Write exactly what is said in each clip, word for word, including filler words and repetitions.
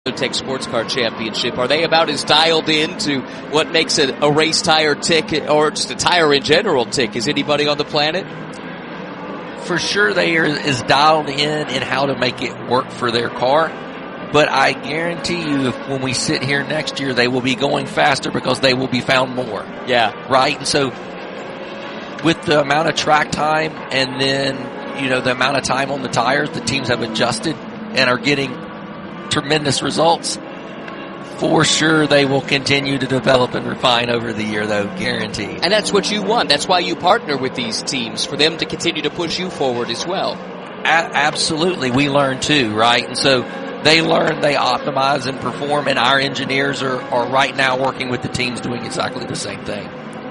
Tech Sports Car Championship. Are they about as dialed in to what makes a, a race tire tick, or just a tire in general tick, as anybody on the planet? For sure they are as dialed in in how to make it work for their car. But I guarantee you, if when we sit here next year, they will be going faster because they will be found more. Yeah. Right? And so with the amount of track time and then, you know, the amount of time on the tires, the teams have adjusted and are getting tremendous results. For sure they will continue to develop and refine over the year, though, guaranteed. And that's what you want. That's why you partner with these teams, for them to continue to push you forward as well. A- absolutely. We learn too, right? And so they learn, they optimize and perform, and our engineers are, are right now working with the teams doing exactly the same thing.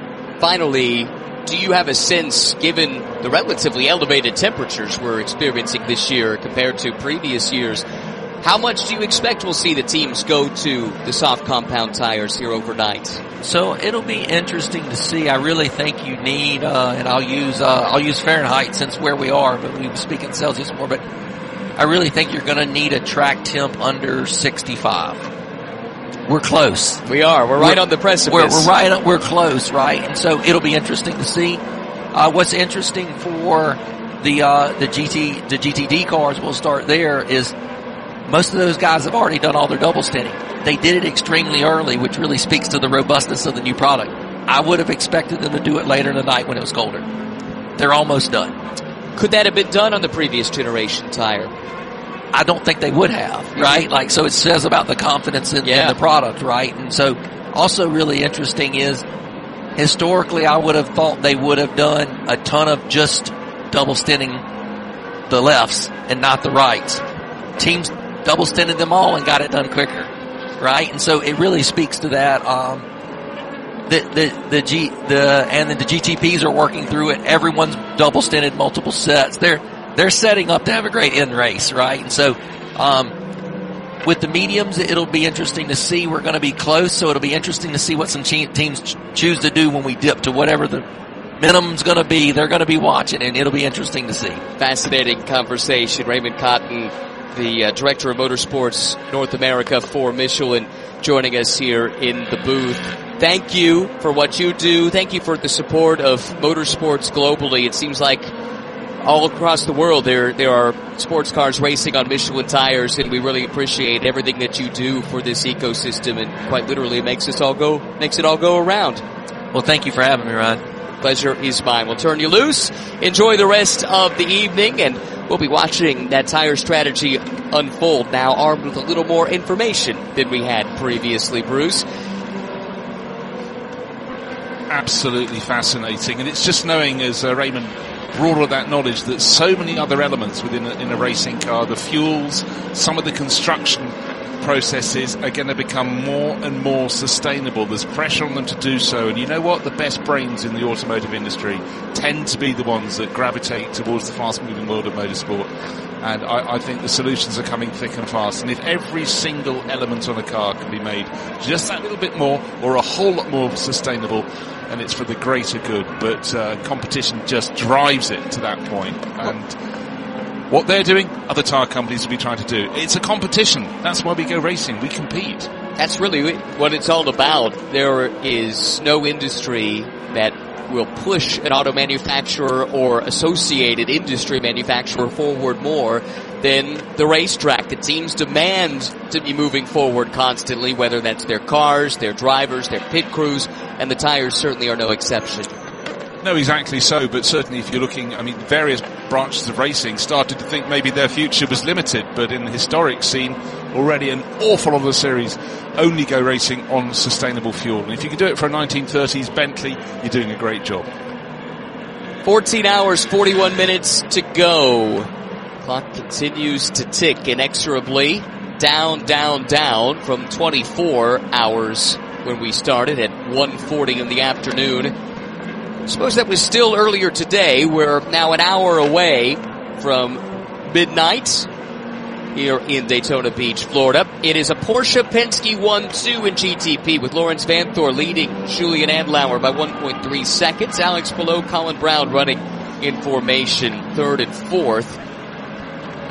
Finally, do you have a sense, given the relatively elevated temperatures we're experiencing this year compared to previous years, how much do you expect we'll see the teams go to the soft compound tires here overnight? So it'll be interesting to see. I really think you need, uh, and I'll use, uh, I'll use Fahrenheit since where we are, but we speak in Celsius more, but I really think you're going to need a track temp under sixty-five. We're close. We are. We're right we're, on the precipice. We're, we're right up, we're close, right? And so it'll be interesting to see. Uh, what's interesting for the, uh, the G T, the G T D cars, we'll start there, is most of those guys have already done all their double stinting. They did it extremely early, which really speaks to the robustness of the new product. I would have expected them to do it later in the night when it was colder. They're almost done. Could that have been done on the previous generation tire? I don't think they would have, right? Like, so it says about the confidence in, yeah. in the product, right? And so also really interesting is historically I would have thought they would have done a ton of just double stinting the lefts and not the rights. Teams double stinted them all and got it done quicker, right? And so it really speaks to that. Um, the the the G the and the G T Ps are working through it. Everyone's double stinted multiple sets. They're they're setting up to have a great end race, right? And so um, with the mediums, it'll be interesting to see. We're going to be close, so it'll be interesting to see what some che- teams ch- choose to do when we dip to whatever the minimum's going to be. They're going to be watching, and it'll be interesting to see. Fascinating conversation. Raymond Cotton, the uh, Director of Motorsports North America for Michelin, joining us here in the booth. Thank you for what you do. Thank you for the support of motorsports globally. It seems like all across the world there there are sports cars racing on Michelin tires, and we really appreciate everything that you do for this ecosystem, and quite literally it makes us all go makes it all go around. Well, thank you for having me, Ryan. Pleasure is mine. We'll turn you loose. Enjoy the rest of the evening, and we'll be watching that tire strategy unfold now, armed with a little more information than we had previously, Bruce. Absolutely fascinating. And it's just knowing, as uh, Raymond brought all that knowledge, that so many other elements within a, in a racing car, the fuels, some of the construction processes are going to become more and more sustainable. There's pressure on them to do so, and you know what? The best brains in the automotive industry tend to be the ones that gravitate towards the fast-moving world of motorsport, and I, I think the solutions are coming thick and fast. And if every single element on a car can be made just that little bit more or a whole lot more sustainable, and it's for the greater good. But uh, competition just drives it to that point, and what they're doing, other tyre companies will be trying to do. It's a competition. That's why we go racing. We compete. That's really what it's all about. There is no industry that will push an auto manufacturer or associated industry manufacturer forward more than the racetrack. The teams demand to be moving forward constantly, whether that's their cars, their drivers, their pit crews, and the tires certainly are no exception. No, exactly so, but certainly if you're looking, I mean, various branches of racing started to think maybe their future was limited, but in the historic scene, already an awful lot of the series only go racing on sustainable fuel. And if you can do it for a nineteen thirties Bentley, you're doing a great job. fourteen hours, forty-one minutes to go. Clock continues to tick inexorably. Down, down, down from twenty-four hours when we started at one forty in the afternoon. I suppose that was still earlier today. We're now an hour away from midnight here in Daytona Beach, Florida. It is a Porsche Penske one two in G T P with Lawrence Vanthoor leading Julian Andlauer by one point three seconds. Alex Palou, Colin Brown running in formation third and fourth.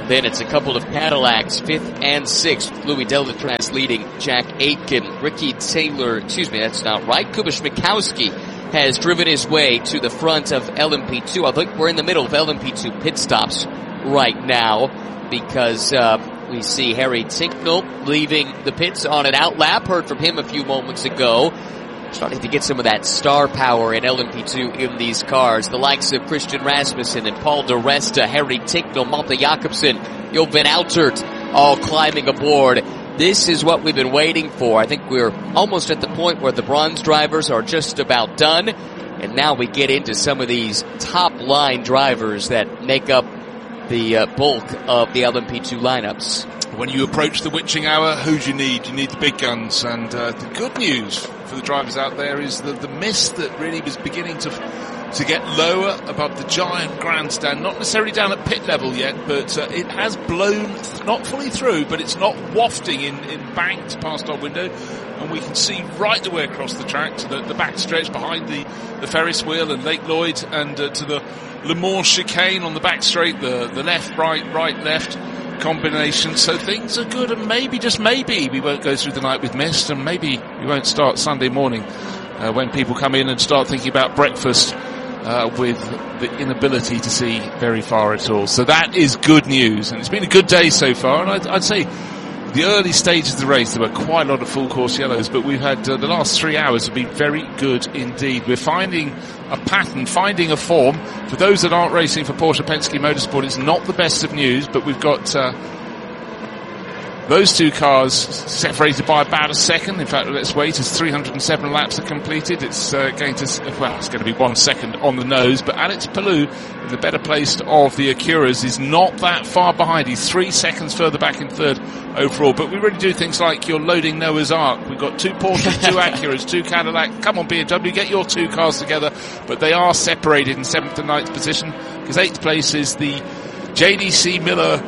Then it's a couple of Cadillacs, fifth and sixth. Louis Delatraz leading Jack Aitken. Ricky Taylor, excuse me, that's not right. Kuba Schmickowski has driven his way to the front of L M P two. I think we're in the middle of L M P two pit stops right now because uh, we see Harry Tincknell leaving the pits on an out lap. Heard from him a few moments ago. Starting to get some of that star power in L M P two in these cars. The likes of Christian Rasmussen and Paul di Resta, Harry Tincknell, Malte Jakobsen, Jo van Outert, all climbing aboard. This is what we've been waiting for. I think we're almost at the point where the bronze drivers are just about done. And now we get into some of these top-line drivers that make up the uh, bulk of the L M P two lineups. When you approach the witching hour, who do you need? You need the big guns. And uh, the good news for the drivers out there is that the mist that really was beginning to to get lower above the giant grandstand, not necessarily down at pit level yet, but uh, it has blown, not fully through, but it's not wafting in, in banks past our window. And we can see right the way across the track to the, the back stretch behind the, the Ferris wheel and Lake Lloyd, and uh, to the Le Mans chicane on the back straight, the, the left, right, right, left combination. So things are good, and maybe, just maybe, we won't go through the night with mist, and maybe we won't start Sunday morning uh, when people come in and start thinking about breakfast uh, with the inability to see very far at all. So that is good news, and it's been a good day so far. And I'd, I'd say the early stages of the race, there were quite a lot of full course yellows, but we've had uh, the last three hours have been very good indeed. We're finding a pattern, finding a form. For those that aren't racing for Porsche Penske Motorsport, it's not the best of news, but we've got uh, those two cars separated by about a second. In fact, let's wait as three hundred seven laps are completed. It's uh, going to, well, it's going to be one second on the nose, but Alex Palou, in the better placed of the Acuras, is not that far behind. He's three seconds further back in third overall. But we really do things like you're loading Noah's Ark. We've got two Porsches, two Acuras, two Cadillac. Come on, B M W, get your two cars together. But they are separated in seventh and ninth position, because eighth place is the J D C Miller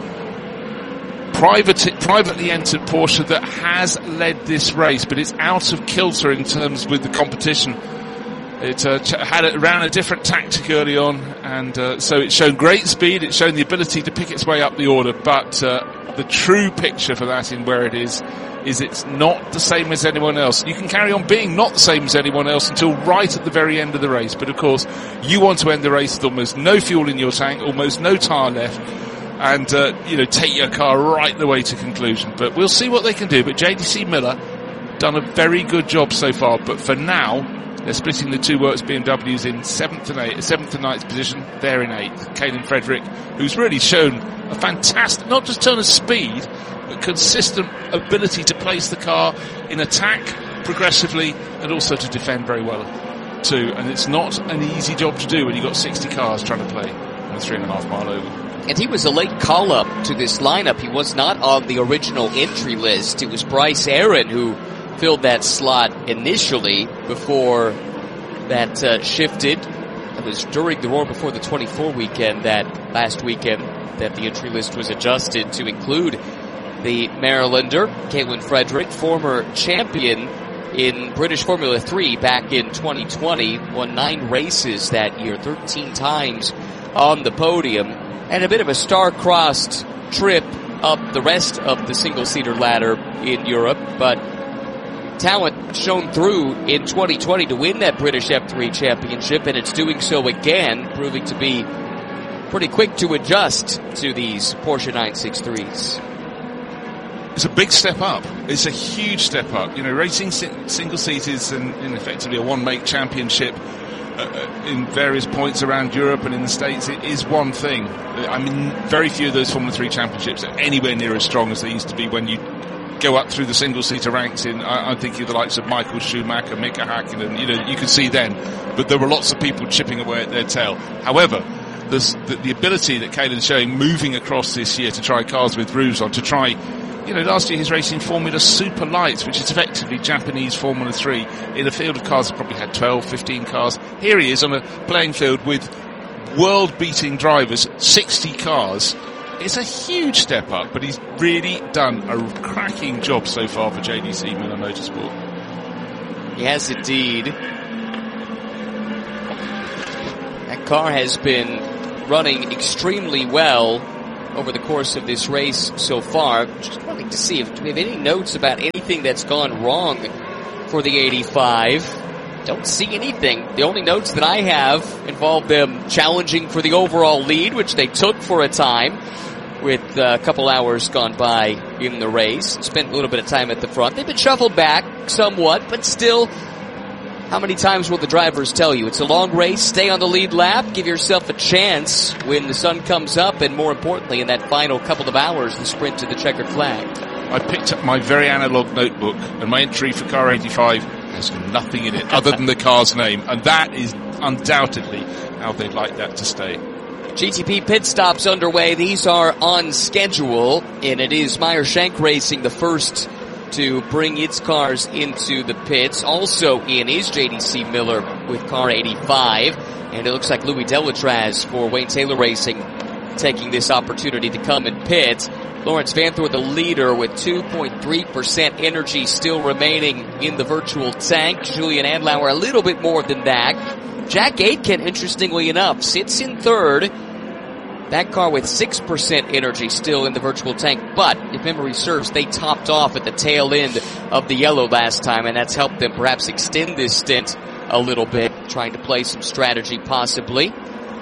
private, privately entered Porsche that has led this race, but it's out of kilter in terms with the competition. It uh, ch- had it ran a different tactic early on, and uh, so it's shown great speed. It's shown the ability to pick its way up the order, but uh, the true picture for that in where it is is it's not the same as anyone else. You can carry on being not the same as anyone else until right at the very end of the race, but of course you want to end the race with almost no fuel in your tank, almost no tyre left, and uh, you know, take your car right the way to conclusion. But we'll see what they can do. But J D C Miller done a very good job so far, but for now they're splitting the two works B M Ws in seventh and eighth, seventh and ninth position. They're in eighth. Kaylin Frederick, who's really shown a fantastic, not just turn of speed, but consistent ability to place the car in attack progressively and also to defend very well too. And it's not an easy job to do when you've got sixty cars trying to play on a three and a half mile oval. And he was a late call-up to this lineup. He was not on the original entry list. It was Bryce Aaron who filled that slot initially before that uh, shifted. It was during the Roar Before the twenty-four weekend, that last weekend, that the entry list was adjusted to include the Marylander, Kaylin Frederick, former champion in British Formula three back in twenty twenty, won nine races that year, thirteen times on the podium, and a bit of a star-crossed trip up the rest of the single-seater ladder in Europe, but talent shown through in twenty twenty to win that British F three championship, and it's doing so again, proving to be pretty quick to adjust to these Porsche nine sixty-threes. It's a big step up. It's a huge step up. You know, racing si- single seaters and, and effectively a one-make championship uh, in various points around Europe and in the States, it is one thing. I mean, very few of those Formula three championships are anywhere near as strong as they used to be when you go up through the single-seater ranks. In I, I'm thinking of the likes of Michael Schumacher, Mika Hakkinen. You know, you could see then, but there were lots of people chipping away at their tail. However, there's the, the ability that Kaylin's showing moving across this year to try cars with roofs on, to try, you know, last year he's racing Formula Super Lights, which is effectively Japanese Formula three, in a field of cars that probably had twelve, fifteen cars. Here he is on a playing field with world-beating drivers, sixty cars. It's a huge step up, but he's really done a cracking job so far for J D C Miller Motorsport. He has indeed. That car has been running extremely well over the course of this race so far. Just wanting to see if we have any notes about anything that's gone wrong for the eighty-five. Don't see anything. The only notes that I have involve them challenging for the overall lead, which they took for a time with a couple hours gone by in the race. Spent a little bit of time at the front. They've been shuffled back somewhat, but still, how many times will the drivers tell you? It's a long race. Stay on the lead lap. Give yourself a chance when the sun comes up, and more importantly, in that final couple of hours, the sprint to the checkered flag. I picked up my very analog notebook, and my entry for car eighty-five has nothing in it other than the car's name, and that is undoubtedly how they'd like that to stay. G T P pit stops underway. These are on schedule, and it is Meyer Shank Racing, the first to bring its cars into the pits. Also in is J D C Miller with car eighty-five, and it looks like Louis Delatraz for Wayne Taylor Racing taking this opportunity to come and pit. Lawrence Vanthoor, the leader, with two point three percent energy still remaining in the virtual tank. Julian Andlauer a little bit more than that. Jack Aitken, interestingly enough, sits in third. That car with six percent energy still in the virtual tank. But, if memory serves, they topped off at the tail end of the yellow last time, and that's helped them perhaps extend this stint a little bit, trying to play some strategy possibly,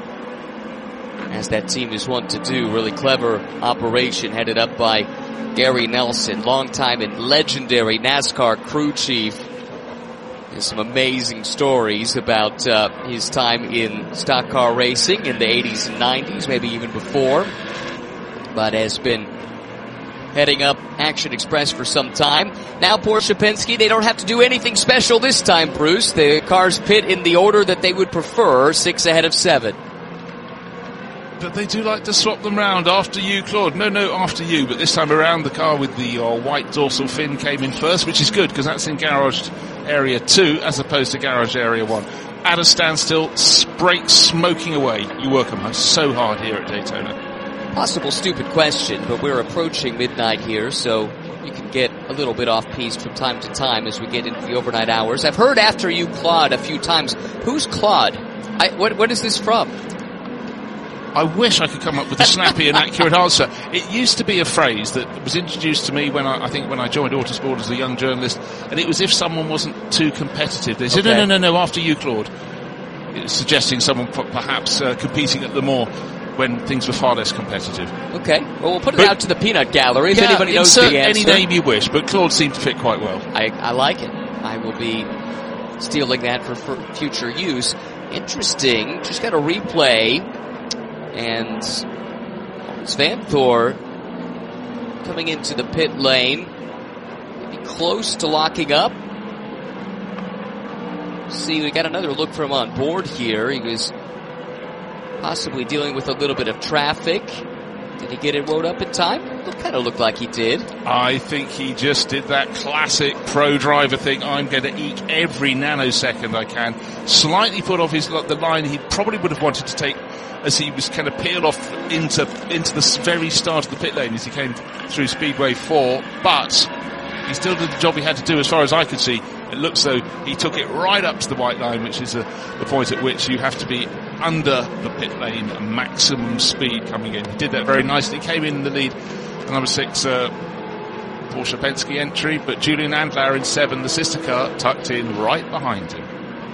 as that team is wont to do. Really clever operation headed up by Gary Nelson, longtime and legendary NASCAR crew chief. There's some amazing stories about uh, his time in stock car racing in the eighties and nineties, maybe even before, but has been heading up Action Express for some time. Now Porsche Penske, they don't have to do anything special this time, Bruce. The cars pit in the order that they would prefer, six ahead of seven. But they do like to swap them round. After you, Claude. No, no, after you. But this time around, the car with the uh, white dorsal fin came in first, which is good because that's in garage area two as opposed to garage area one. At a standstill, brakes smoking away. You work them so hard here at Daytona. Possible stupid question, but we're approaching midnight here, so you can get a little bit off-piste from time to time as we get into the overnight hours. I've heard after you, Claude, a few times. Who's Claude? I, what, what is this from? I wish I could come up with a snappy and accurate answer. It used to be a phrase that was introduced to me when I, I think when I joined Autosport as a young journalist, and it was if someone wasn't too competitive. They said, okay. no, no, no, no, after you, Claude. It's suggesting someone perhaps uh, competing at Le Mans when things were far less competitive. Okay, well, we'll put it but, out to the peanut gallery if yeah, anybody knows the answer. Any name you wish, but Claude seemed to fit quite well. I, I like it. I will be stealing that for, for future use. Interesting. Just got a replay. And Lawrence Vanthoor coming into the pit lane, maybe close to locking up. See, we got another look from on board here. He was possibly dealing with a little bit of traffic. Did he get it wound up in time? It kind of looked like he did. I think he just did that classic pro driver thing. I'm going to eke every nanosecond I can. Slightly put off his the line he probably would have wanted to take as he was kind of peeled off into into the very start of the pit lane as he came through Speedway four. But he still did the job he had to do as far as I could see. It looks though he took it right up to the white line, which is a, the point at which you have to be under the pit lane maximum speed coming in. He did that very nicely. Came in the lead, the number six uh, Porsche Penske entry, but Julian Andlauer in seven, the sister car, tucked in right behind him.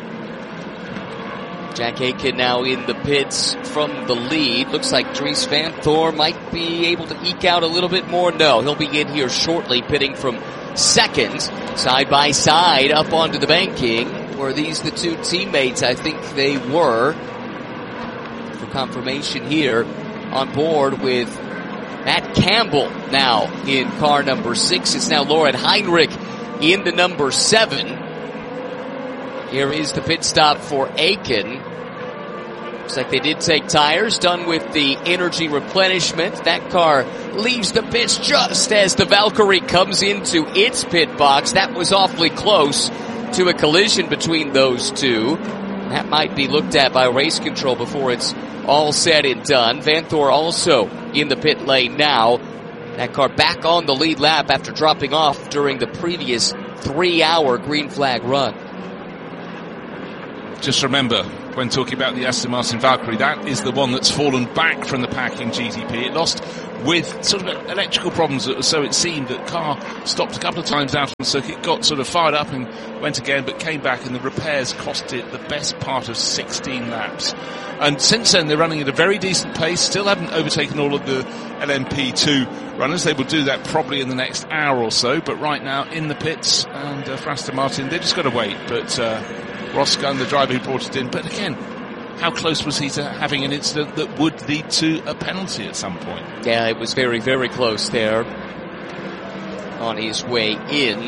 Jack Aitken now in the pits from the lead. Looks like Dries Vanthoor might be able to eke out a little bit more. No, he'll be in here shortly, pitting from second, side by side, up onto the banking. Were these the two teammates? I think they were. For confirmation here, on board with Matt Campbell now in car number six. It's now Lauren Heinrich in the number seven. Here is the pit stop for Aitken. Looks like they did take tires, done with the energy replenishment. That car leaves the pits just as the Valkyrie comes into its pit box. That was awfully close to a collision between those two. That might be looked at by race control before it's all said and done. Vanthoor also in the pit lane now. That car back on the lead lap after dropping off during the previous three-hour green flag run. Just remember, when talking about the Aston Martin Valkyrie. That is the one that's fallen back from the pack in G T P. It lost with sort of electrical problems, so it seemed. That car stopped a couple of times out on the circuit, got sort of fired up and went again, but came back, and the repairs cost it the best part of sixteen laps. And since then, they're running at a very decent pace, still haven't overtaken all of the L M P two runners. They will do that probably in the next hour or so, but right now in the pits, and uh, for Aston Martin, they've just got to wait. But uh, Ross Gunn, the driver who brought it in, but again, how close was he to having an incident that would lead to a penalty at some point? Yeah, it was very, very close there on his way in,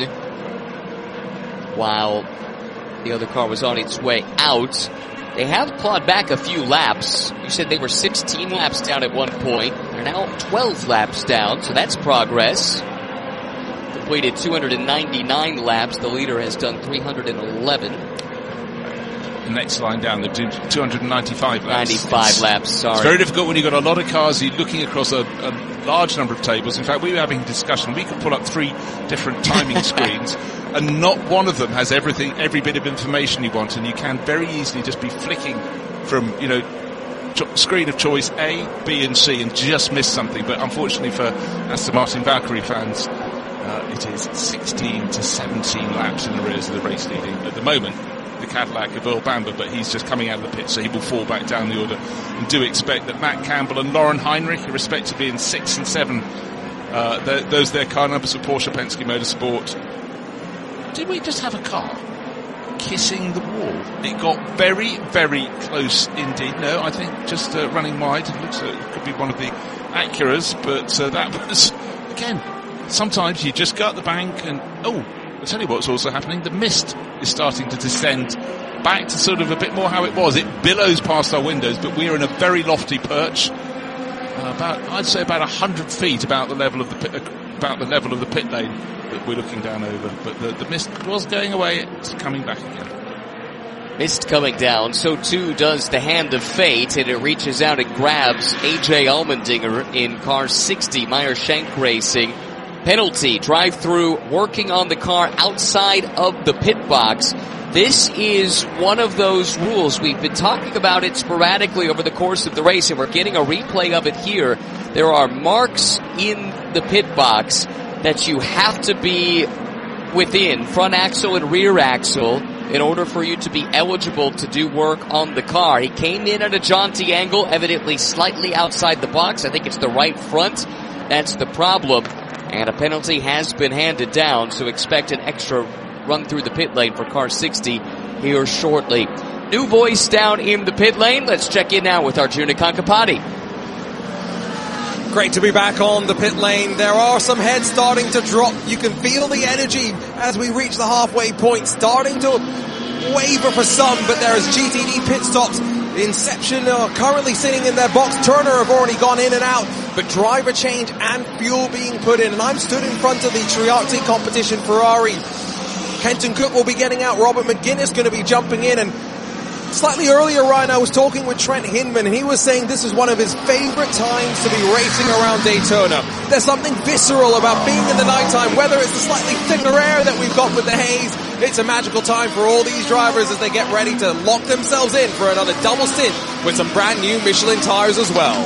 while the other car was on its way out. They have clawed back a few laps. You said they were sixteen laps down at one point. They're now twelve laps down, so that's progress. Completed two hundred ninety-nine laps. The leader has done three hundred eleven. The next line down, they're doing two hundred ninety-five laps. ninety-five it's, laps, sorry. It's very difficult when you've got a lot of cars, you're looking across a, a large number of tables. In fact, we were having a discussion. We could pull up three different timing screens, and not one of them has everything, every bit of information you want, and you can very easily just be flicking from, you know, cho- screen of choice A, B, and C, and just miss something. But unfortunately for Aston Martin Valkyrie fans, uh, it is sixteen to seventeen laps in the rears of the race leading at the moment. The Cadillac of Earl Bamber, but he's just coming out of the pit, so he will fall back down the order. And do expect that Matt Campbell and Lauren Heinrich are respectively in six and seven. Uh, those their car numbers for Porsche Penske Motorsport. Did we just have a car kissing the wall? It got very, very close indeed. No, I think just uh, running wide. It looks like it could be one of the Acuras, but uh, that was, again, sometimes you just go up the bank and, oh, I'll tell you what's also happening. The mist is starting to descend back to sort of a bit more how it was. It billows past our windows, but we are in a very lofty perch, uh, about I'd say about a hundred feet about the level of the pit, uh, about the level of the pit lane that we're looking down over. But the, the mist was going away; it's coming back again. Mist coming down, so too does the hand of fate, and it reaches out and grabs A J Allmendinger in car sixty, Meyer Shank Racing. Penalty, drive-through, working on the car outside of the pit box. This is one of those rules. We've been talking about it sporadically over the course of the race, and we're getting a replay of it here. There are marks in the pit box that you have to be within, front axle and rear axle, in order for you to be eligible to do work on the car. He came in at a jaunty angle, evidently slightly outside the box. I think it's the right front. That's the problem. And a penalty has been handed down, so expect an extra run through the pit lane for car sixty here shortly. New voice down in the pit lane. Let's check in now with Arjuna Kankapati. Great to be back on the pit lane. There are some heads starting to drop. You can feel the energy as we reach the halfway point, starting to waver for some, but there is G T D pit stops. Inception are currently sitting in their box. Turner have already gone in and out, but driver change and fuel being put in. And I'm stood in front of the Triarte competition Ferrari. Kenton Cook will be getting out. Robert McGuinness going to be jumping in. And slightly earlier, Ryan, I was talking with Trent Hinman, and he was saying this is one of his favorite times to be racing around Daytona. There's something visceral about being in the nighttime, whether it's the slightly thicker air that we've got with the haze. It's a magical time for all these drivers as they get ready to lock themselves in for another double stint with some brand new Michelin tires as well.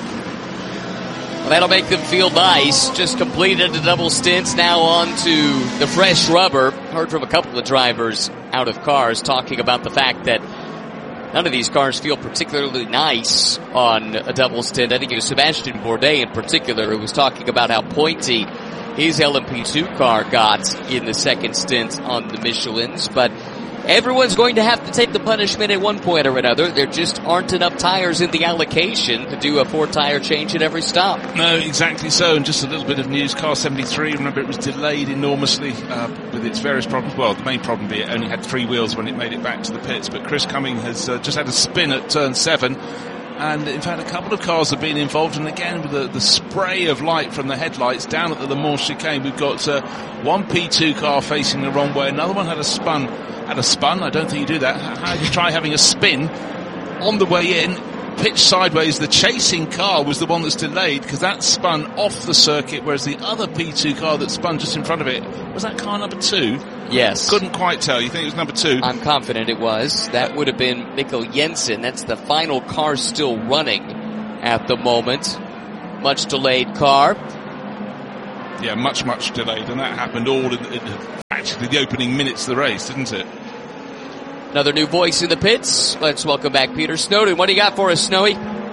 Well, that'll make them feel nice. Just completed the double stints, now on to the fresh rubber. Heard from a couple of drivers out of cars talking about the fact that none of these cars feel particularly nice on a double stint. I think it was Sebastian Bourdais in particular who was talking about how pointy his L M P two car got in the second stint on the Michelins. But everyone's going to have to take the punishment at one point or another. There just aren't enough tires in the allocation to do a four-tire change at every stop. No, exactly so. And just a little bit of news. Car seventy-three, remember it was delayed enormously uh, with its various problems. Well, the main problem being it only had three wheels when it made it back to the pits. But Chris Cumming has uh, just had a spin at turn seven. And in fact, a couple of cars have been involved. And again, with the, the spray of light from the headlights down at the Le Mans chicane, we've got uh, one P two car facing the wrong way. Another one had a spun. Had a spun. I don't think you do that. How do you try having a spin on the way in pitched sideways. The chasing car was the one that's delayed because that spun off the circuit, whereas the other P two car that spun just in front of it, was that car number two? Yes. Couldn't quite tell. You think it was number two? I'm confident it was. That would have been Mikkel Jensen. That's the final car still running at the moment. Much delayed car. Yeah, much, much delayed, and that happened all in, in actually the opening minutes of the race, didn't it? Another new voice in the pits. Let's welcome back Peter Snowden. What do you got for us, Snowy?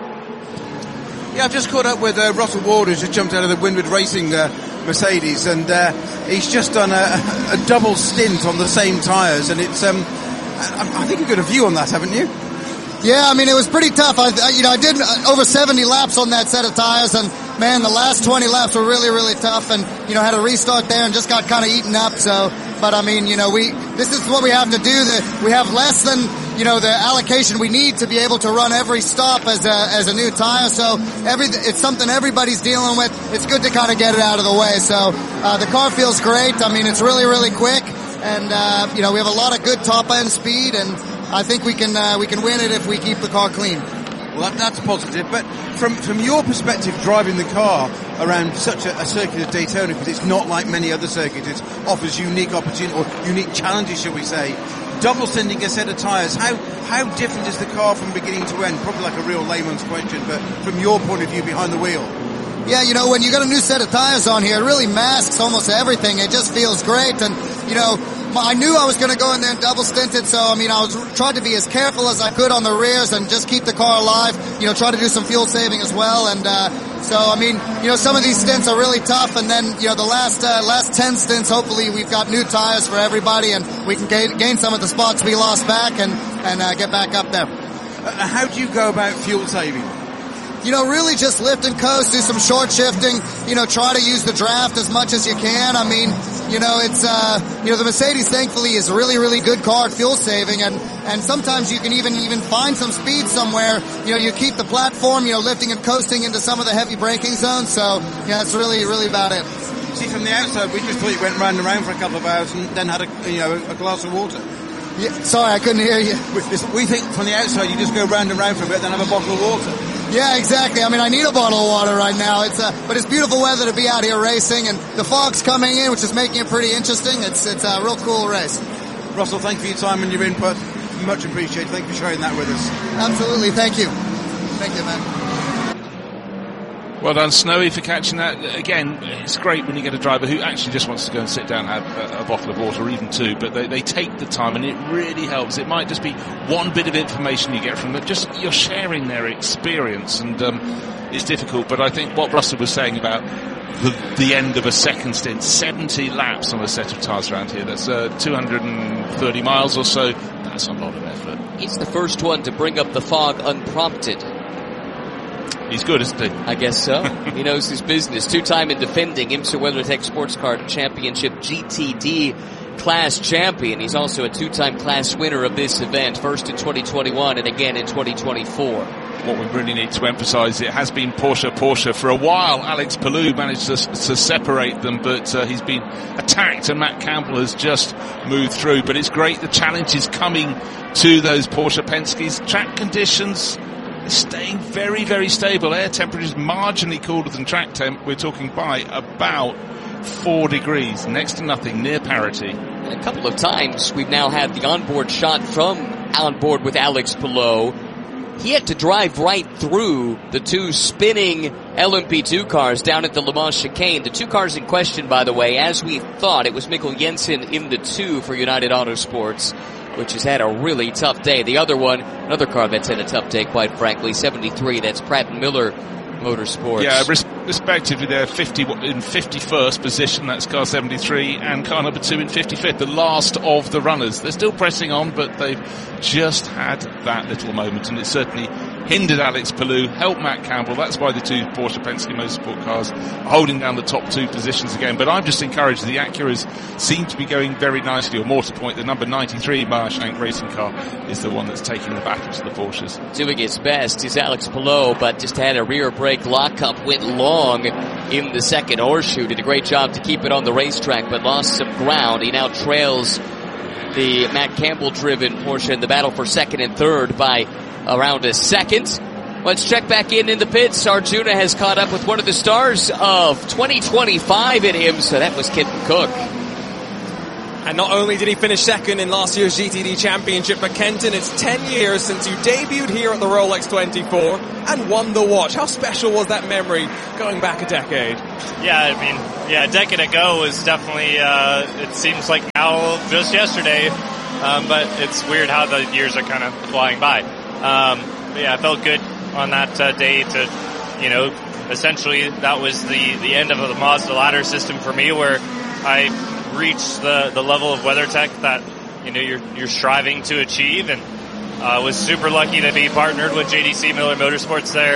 Yeah, I've just caught up with uh, Russell Ward, who's just jumped out of the Windward Racing uh, Mercedes, and uh, he's just done a, a double stint on the same tyres, and it's, um, I, I think you've got a view on that, haven't you? Yeah, I mean, it was pretty tough. I, I you know, I did over seventy laps on that set of tires, and man, the last twenty laps were really, really tough, and, you know, had a restart there and just got kind of eaten up, so, but I mean, you know, we, this is what we have to do. The, we have less than, you know, the allocation we need to be able to run every stop as a, as a new tire, so every, it's something everybody's dealing with. It's good to kind of get it out of the way, so, uh, the car feels great. I mean, it's really, really quick, and, uh, you know, we have a lot of good top end speed, and I think we can, uh, we can win it if we keep the car clean. Well, that, that's positive, but from from your perspective, driving the car around such a, a circuit as Daytona, because it's not like many other circuits, it offers unique opportunity, or unique challenges, shall we say. Double sending a set of tyres, how how different is the car from beginning to end? Probably like a real layman's question, but from your point of view behind the wheel. Yeah, you know, when you got a new set of tires on here, it really masks almost everything. It just feels great, and, you know, I knew I was going to go in there and double stinted, so, I mean, I was tried to be as careful as I could on the rears and just keep the car alive, you know, try to do some fuel saving as well, and, uh, so, I mean, you know, some of these stints are really tough, and then, you know, the last, uh, last ten stints, hopefully we've got new tires for everybody, and we can gain, gain some of the spots we lost back and, and, uh, get back up there. Uh, how do you go about fuel saving? You know, really just lift and coast, do some short shifting, you know, try to use the draft as much as you can. I mean, you know, it's, uh, you know, the Mercedes thankfully is a really, really good car at fuel saving, and, and sometimes you can even, even find some speed somewhere. You know, you keep the platform, you know, lifting and coasting into some of the heavy braking zones, so, yeah, that's really, really about it. See, from the outside, we just thought you went round and round for a couple of hours and then had a, you know, a glass of water. Yeah, sorry, I couldn't hear you. We, we think from the outside you just go round and round for a bit, then have a bottle of water. Yeah, exactly. I mean, I need a bottle of water right now. It's uh, but it's beautiful weather to be out here racing, and the fog's coming in, which is making it pretty interesting. It's it's a real cool race. Russell, thank you for your time and your input. Much appreciated. Thank you for sharing that with us. Absolutely. Thank you. Thank you, man. Well done, Snowy, for catching that. Again, it's great when you get a driver who actually just wants to go and sit down and have a, a bottle of water, or even two, but they, they take the time, and it really helps. It might just be one bit of information you get from them, just you're sharing their experience, and um, it's difficult, but I think what Russell was saying about the, the end of a second stint, seventy laps on a set of tyres around here, that's uh, two hundred thirty miles or so, that's a lot of effort. He's the first one to bring up the fog unprompted. He's good, isn't he? I guess so. He knows his business. Two-time and defending IMSA WeatherTech Sports Car Championship G T D class champion. He's also a two-time class winner of this event, first in twenty twenty-one and again in twenty twenty-four. What we really need to emphasise, it has been Porsche, Porsche. For a while, Alex Palou managed to, to separate them, but uh, he's been attacked, and Matt Campbell has just moved through. But it's great, the challenge is coming to those Porsche Penske's. Track conditions staying very, very stable. Air temperatures marginally cooler than track temp. We're talking by about four degrees, next to nothing, near parity. And a couple of times we've now had the onboard shot from on board with Alex Palou. He had to drive right through the two spinning L M P two cars down at the Le Mans chicane. The two cars in question, by the way, as we thought, it was Mikkel Jensen in the two for United Autosports, which has had a really tough day. The other one, another car that's had a tough day, quite frankly, seventy-three, that's Pratt and Miller Motorsports. Yeah, res- respectively, they're fifty in fifty-first position, that's car seventy-three, and car number two in fifty-fifth, the last of the runners. They're still pressing on, but they've just had that little moment, and it certainly hindered Alex Palou, helped Matt Campbell. That's why the two Porsche Penske Motorsport cars are holding down the top two positions again. But I'm just encouraged. The Acuras seem to be going very nicely, or more to the point, the number ninety-three Meyer-Shank racing car is the one that's taking the battle to the Porsches. Doing his best is Alex Palou, but just had a rear brake lockup, went long in the second horseshoe. Did a great job to keep it on the racetrack, but lost some ground. He now trails the Matt Campbell-driven Porsche in the battle for second and third by around a second. Let's check back in in the pits. Arjuna has caught up with one of the stars of twenty twenty-five in him, so that was Kenton Cook. And not only did he finish second in last year's G T D Championship, but Kenton, it's ten years since you debuted here at the Rolex twenty-four and won the watch. How special was that memory going back a decade? Yeah, I mean, yeah, a decade ago was definitely, uh, it seems like now just yesterday, um, but it's weird how the years are kind of flying by. Um, but yeah, I felt good on that uh, day to, you know, essentially that was the, the end of the Mazda ladder system for me, where I reach the, the level of WeatherTech that, you know, you're, you're striving to achieve, and, uh, was super lucky to be partnered with J D C Miller Motorsports there,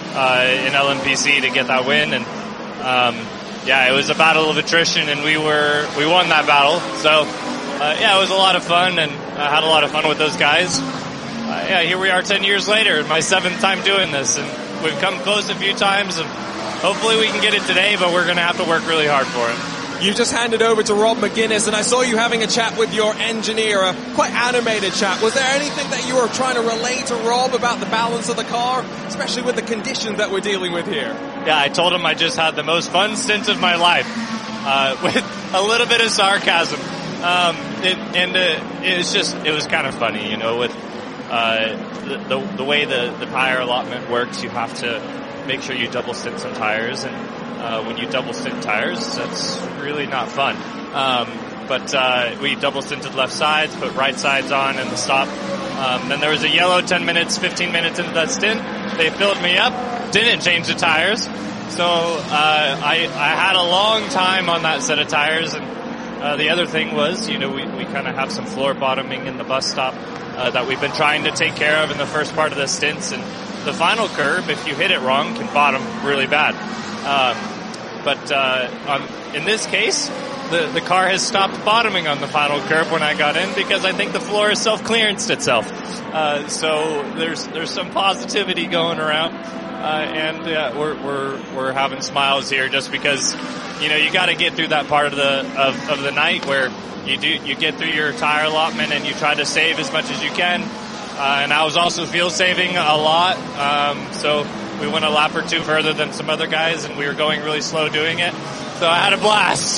uh, in L M P C to get that win. And, um, yeah, it was a battle of attrition, and we were, we won that battle. So, uh, yeah, it was a lot of fun, and I had a lot of fun with those guys. Uh, yeah, here we are ten years later, my seventh time doing this, and we've come close a few times, and hopefully we can get it today, but we're gonna have to work really hard for it. You just handed over to Rob McGuinness, and I saw you having a chat with your engineer, a quite animated chat. Was there anything that you were trying to relay to Rob about the balance of the car, especially with the conditions that we're dealing with here? Yeah, I told him I just had the most fun stint of my life, uh, with a little bit of sarcasm. Um, it, and uh, it was just, it was kind of funny, you know, with uh, the, the, the way the, the tire allotment works. You have to make sure you double stint some tires, and Uh, when you double stint tires, that's really not fun. Um, but, uh, we double stinted left sides, put right sides on in the stop. Um, then there was a yellow ten minutes, fifteen minutes into that stint. They filled me up, didn't change the tires. So, uh, I, I had a long time on that set of tires. And, uh, the other thing was, you know, we, we kind of have some floor bottoming in the bus stop, uh, that we've been trying to take care of in the first part of the stints. And the final curb, if you hit it wrong, can bottom really bad. Um, but, uh, on, in this case, the, the car has stopped bottoming on the final curve when I got in, because I think the floor has self-clearanced itself. Uh, so there's, there's some positivity going around. Uh, and, yeah, we're, we're, we're having smiles here just because, you know, you gotta get through that part of the, of, of the night where you do, you get through your tire allotment and you try to save as much as you can. Uh, and I was also fuel saving a lot. Um, so, we went a lap or two further than some other guys, and we were going really slow doing it. So I had a blast.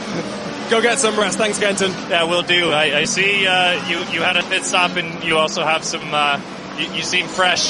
Go get some rest. Thanks, Kenton. Yeah, will do. I, I see uh, you you had a pit stop, and you also have some. Uh, you, you seem fresh.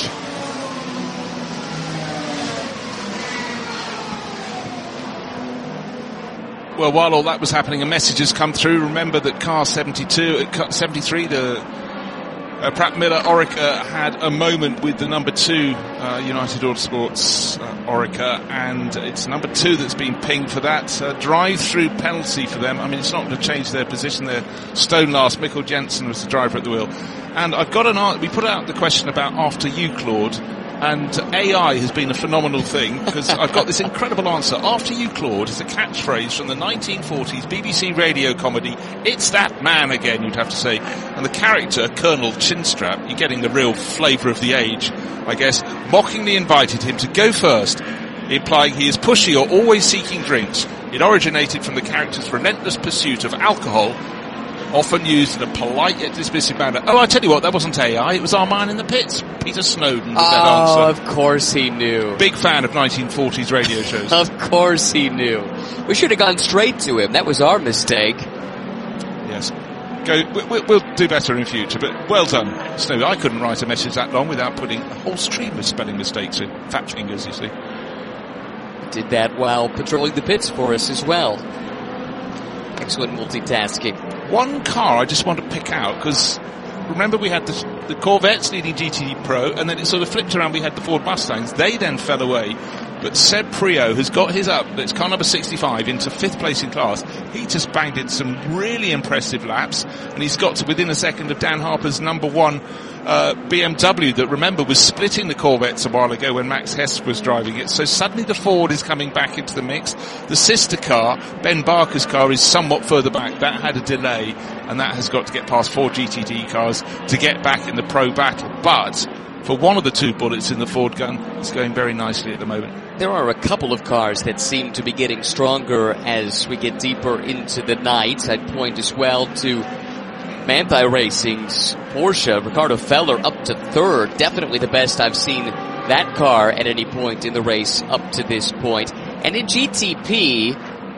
Well, while all that was happening, a message has come through. Remember that car seventy-two, seventy-three, the Uh, Pratt Miller Orica had a moment with the number two uh, United Autosports uh, Orica, and it's number two that's been pinged for that uh, drive-through penalty for them. I mean, it's not going to change their position. They're stone last. Mikkel Jensen was the driver at the wheel. And I've got an answer. We put out the question about after you, Claude, and A I has been a phenomenal thing, because I've got this incredible answer. After you, Claude, is a catchphrase from the nineteen forties B B C radio comedy It's That Man Again, you'd have to say. And the character, Colonel Chinstrap, you're getting the real flavour of the age, I guess, mockingly invited him to go first, implying he is pushy or always seeking drinks. It originated from the character's relentless pursuit of alcohol, often used in a polite yet dismissive manner. Oh, I tell you what, that wasn't A I, it was our man in the pits, Peter Snowden, with oh, that answer. Oh, of course he knew. Big fan of nineteen forties radio shows. Of course he knew. We should have gone straight to him. That was our mistake. Yes. Go, we'll, we'll do better in future, but well done, Snowden. I couldn't write a message that long without putting a whole stream of spelling mistakes in. Fat fingers, you see. Did that while patrolling the pits for us as well. Excellent multitasking. One car I just want to pick out, because remember we had the, the Corvettes leading G T D Pro, and then it sort of flipped around, we had the Ford Mustangs. They then fell away, but Seb Prio has got his up, that's car number sixty-five, into fifth place in class. He just banged in some really impressive laps, and he's got to within a second of Dan Harper's number one uh, B M W that, remember, was splitting the Corvettes a while ago when Max Hess was driving it. So suddenly the Ford is coming back into the mix. The sister car, Ben Barker's car, is somewhat further back. That had a delay, and that has got to get past four G T D cars to get back in the pro battle. But for one of the two bullets in the Ford gun, it's going very nicely at the moment. There are a couple of cars that seem to be getting stronger as we get deeper into the night. I'd point as well to Manthey Racing's Porsche. Ricardo Feller up to third. Definitely the best I've seen that car at any point in the race up to this point. And in G T P,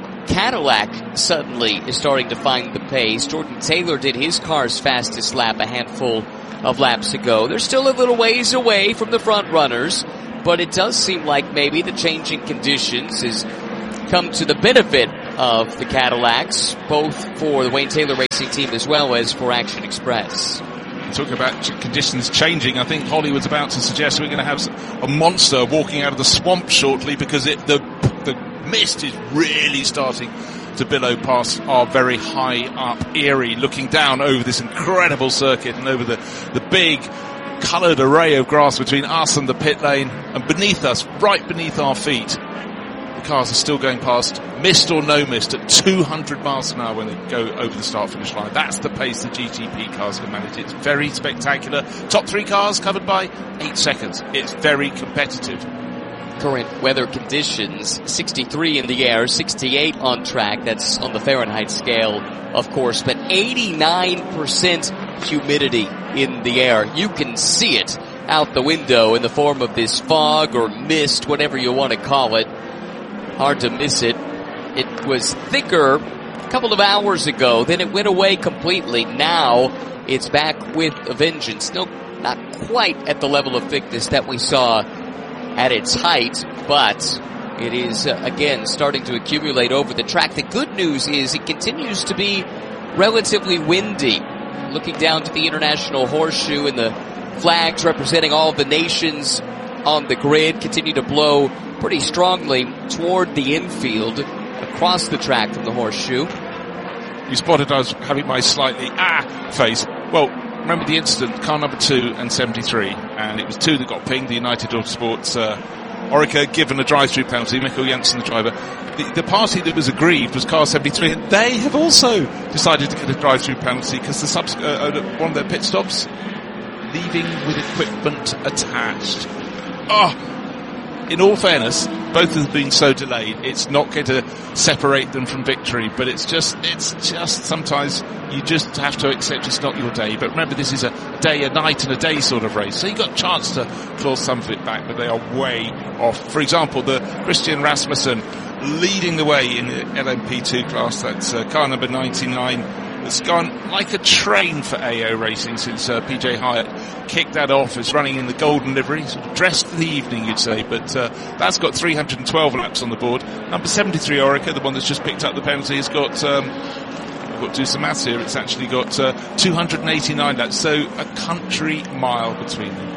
Cadillac suddenly is starting to find the pace. Jordan Taylor did his car's fastest lap a handful of laps ago. They're still a little ways away from the front runners, but it does seem like maybe the changing conditions has come to the benefit of the Cadillacs, both for the Wayne Taylor Racing Team as well as for Action Express. Talking about conditions changing, I think Hollywood's about to suggest we're going to have a monster walking out of the swamp shortly, because it, the the mist is really starting to billow past our very high up Erie, looking down over this incredible circuit and over the, the big coloured array of grass between us and the pit lane, and beneath us, right beneath our feet, the cars are still going past, mist or no mist, at two hundred miles an hour when they go over the start-finish line. That's the pace the G T P cars can manage. It's very spectacular. Top three cars covered by eight seconds. It's very competitive. Current weather conditions, sixty-three in the air, sixty-eight on track. That's on the Fahrenheit scale, of course, but eighty-nine percent humidity in the air. You can see it out the window in the form of this fog or mist, whatever you want to call it. Hard to miss it. It was thicker a couple of hours ago, then it went away completely. Now it's back with a vengeance. Still not quite at the level of thickness that we saw at its height, but it is, uh, again, starting to accumulate over the track. The good news is it continues to be relatively windy. Looking down to the International Horseshoe, and the flags representing all the nations on the grid continue to blow pretty strongly toward the infield across the track from the Horseshoe. You spotted I was having my slightly ah face. Well, remember the incident, car number two and seventy-three, and it was two that got pinged, the United Autosports uh, Orica given a drive-through penalty, Mikkel Jensen the driver. The, the party that was aggrieved was car seventy-three, and they have also decided to get a drive-through penalty because the subs- uh, one of their pit stops, leaving with equipment attached. Oh! In all fairness, both have been so delayed, it's not going to separate them from victory, but it's just, it's just, sometimes you just have to accept it's not your day. But remember, this is a day, a night and a day sort of race, so you've got a chance to claw some of it back, but they are way off. For example, the Christian Rasmussen leading the way in the L M P two class, that's uh, car number ninety-nine. It's gone like a train for A O Racing since uh, P J Hyatt kicked that off. It's running in the golden livery, sort of dressed for the evening, you'd say, but uh, that's got three hundred twelve laps on the board. Number seventy-three, Orica, the one that's just picked up the penalty, has got, um, I've got to do some maths here, it's actually got uh, two hundred eighty-nine laps, so a country mile between them.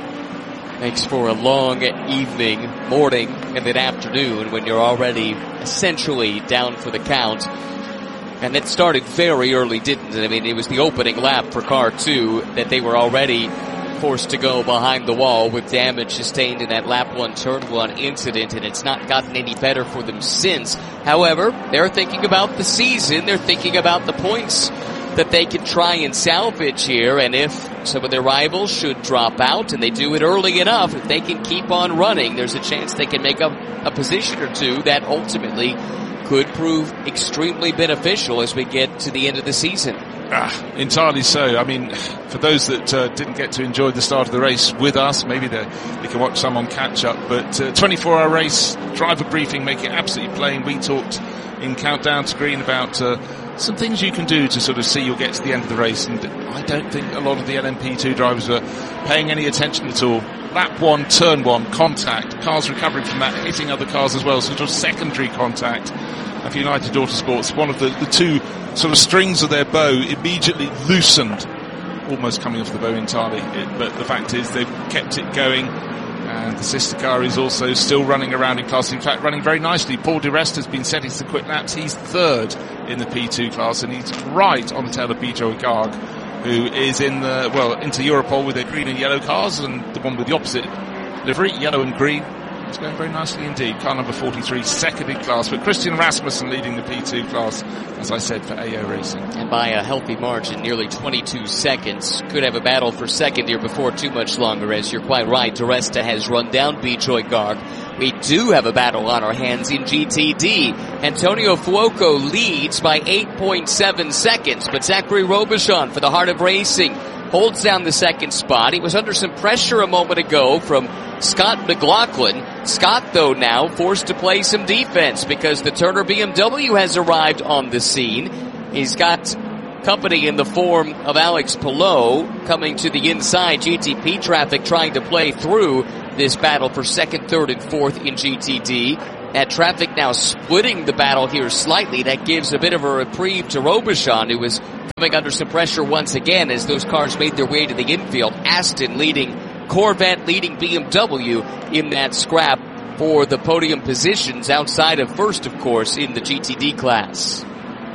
Makes for a long evening, morning, and then afternoon when you're already essentially down for the count. And it started very early, didn't it? I mean, it was the opening lap for car two that they were already forced to go behind the wall with damage sustained in that lap one, turn one incident, and it's not gotten any better for them since. However, they're thinking about the season. They're thinking about the points that they can try and salvage here, and if some of their rivals should drop out, and they do it early enough, if they can keep on running, there's a chance they can make up a position or two that ultimately could prove extremely beneficial as we get to the end of the season. Ah, entirely so. I mean, for those that uh, didn't get to enjoy the start of the race with us, maybe they can watch some on catch-up, but uh, twenty-four hour race, driver briefing, make it absolutely plain. We talked in Countdown to Green about uh, some things you can do to sort of see you'll get to the end of the race, and I don't think a lot of the L M P two drivers were paying any attention at all. Lap one, turn one, contact, cars recovering from that, hitting other cars as well, sort of secondary contact. And for United Autosports, one of the, the two sort of strings of their bow immediately loosened, almost coming off the bow entirely. It, but the fact is they've kept it going, and the sister car is also still running around in class. In fact, running very nicely. Paul di Resta has been setting some quick laps. He's third in the P two class, and he's right on the tail of Bijoy Garg, who is in the, well, into Europol with their green and yellow cars, and the one with the opposite livery, yellow and green. It's going very nicely indeed. Car number forty-three, second in class, but Christian Rasmussen leading the P two class, as I said, for A O Racing. And by a healthy margin, nearly twenty-two seconds. Could have a battle for second here before too much longer, as you're quite right. di Resta has run down Bijoy Garg. We do have a battle on our hands in G T D. Antonio Fuoco leads by eight point seven seconds, but Zachary Robichon for the Heart of Racing holds down the second spot. He was under some pressure a moment ago from Scott McLaughlin. Scott, though, now forced to play some defense because the Turner B M W has arrived on the scene. He's got company in the form of Alex Palou coming to the inside. G T P traffic trying to play through this battle for second, third, and fourth in G T D. That traffic now splitting the battle here slightly. That gives a bit of a reprieve to Robichon, who was coming under some pressure once again as those cars made their way to the infield. Aston leading, Corvette leading B M W in that scrap for the podium positions outside of first, of course, in the G T D class.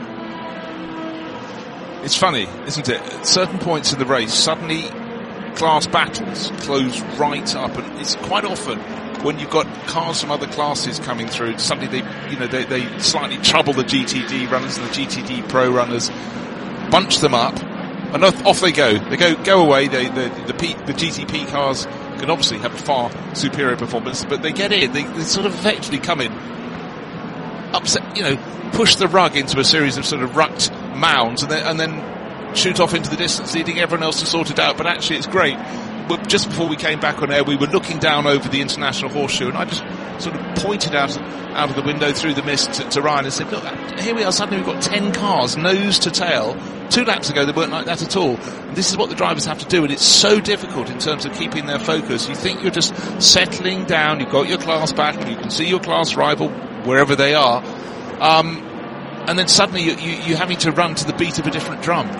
It's funny, isn't it? At certain points in the race, suddenly class battles close right up, and it's quite often when you've got cars from other classes coming through, suddenly they, you know, they, they slightly trouble the G T D runners and the G T D Pro runners, bunch them up, and off, off they go. They go go away. They, the the, P, the G T P cars can obviously have a far superior performance, but they get in. They, they sort of effectively come in, upset, you know, push the rug into a series of sort of rucked mounds, and then and then shoot off into the distance, leading everyone else to sort it out. But actually, it's great. Just before we came back on air, we were looking down over the International Horseshoe, and I just sort of pointed out out of the window through the mist to, to Ryan and said, look, here we are, suddenly we've got ten cars, nose to tail. Two laps ago, they weren't like that at all. And this is what the drivers have to do, and it's so difficult in terms of keeping their focus. You think you're just settling down, you've got your class battle, you can see your class rival wherever they are, um, and then suddenly you, you, you're having to run to the beat of a different drum.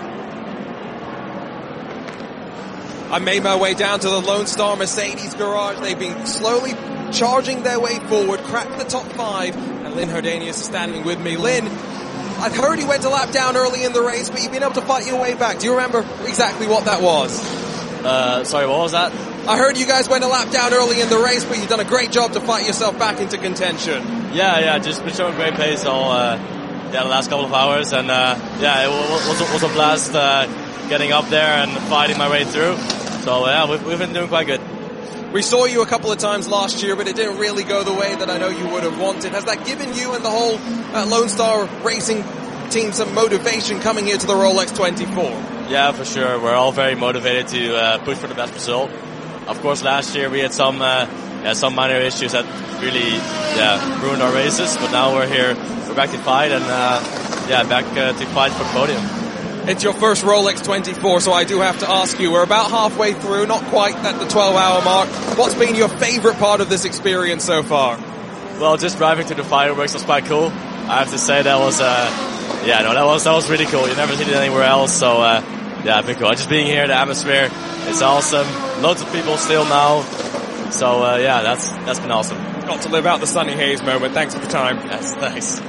I made my way down to the Lone Star Mercedes garage. They've been slowly charging their way forward, cracked the top five, and Lynn Herdanius is standing with me. Lynn, I've heard you went a lap down early in the race, but you've been able to fight your way back. Do you remember exactly what that was? Uh, sorry, what was that? I heard you guys went a lap down early in the race, but you've done a great job to fight yourself back into contention. Yeah, yeah, just been showing great pace all, uh, yeah, the last couple of hours, and, uh, yeah, it was, was, was a blast, uh, getting up there and fighting my way through. So, yeah, we've, we've been doing quite good. We saw you a couple of times last year, but it didn't really go the way that I know you would have wanted. Has that given you and the whole uh, Lone Star Racing team some motivation coming here to the Rolex twenty-four? Yeah, for sure. We're all very motivated to uh, push for the best result. Of course, last year we had some uh, yeah, some minor issues that really yeah ruined our races, but now we're here, we're back to fight, and uh, yeah, back uh, to fight for the podium. It's your first Rolex twenty-four, so I do have to ask you, we're about halfway through, not quite at the twelve hour mark. What's been your favorite part of this experience so far? Well, just driving through the fireworks was quite cool. I have to say that was, uh, yeah, no, that was, that was really cool. You never seen it anywhere else, so, uh, yeah, it's been cool. Just being here, the atmosphere, it's awesome. Loads of people still now. So, uh, yeah, that's, that's been awesome. Got to live out the Sunny Hayes moment. Thanks for the time. Yes, thanks.